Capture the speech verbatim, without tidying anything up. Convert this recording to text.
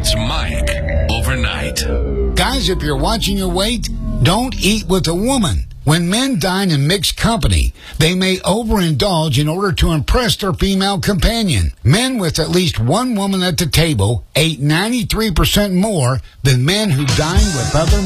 It's Mike Overnight. Guys, if you're watching your weight, don't eat with a woman. When men dine in mixed company, they may overindulge in order to impress their female companion. Men with at least one woman at the table ate ninety-three percent more than men who dined with other